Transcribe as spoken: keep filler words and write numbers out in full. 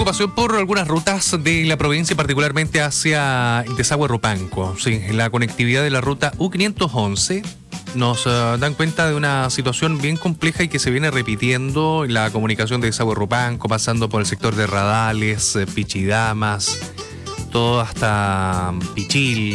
preocupación por algunas rutas de la provincia, particularmente hacia el desagüe Rupanco. Sí, la conectividad de la ruta U quinientos once nos uh, dan cuenta de una situación bien compleja y que se viene repitiendo en la comunicación de desagüe Rupanco, pasando por el sector de Radales, eh, Pichidamas, todo hasta Pichil,